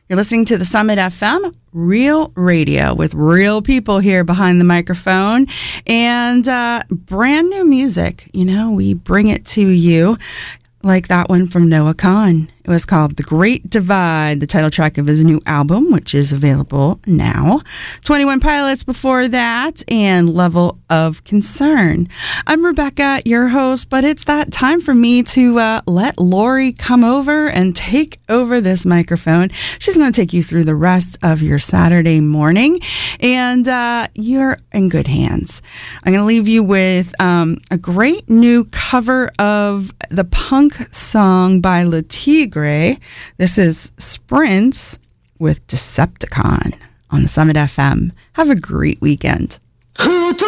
You're listening to the Summit FM, real radio with real people here behind the microphone, and brand new music. You know, we bring it to you like that one from Noah Kahan. It was called The Great Divide, the title track of his new album, which is available now. 21 Pilots before that, and Level of Concern. I'm Rebecca, your host, but it's that time for me to let Lori come over and take over this microphone. She's going to take you through the rest of your Saturday morning, and you're in good hands. I'm going to leave you with a great new cover of the punk song by Le Tigre. This is Sprints with Decepticon on the Summit FM. Have a great weekend.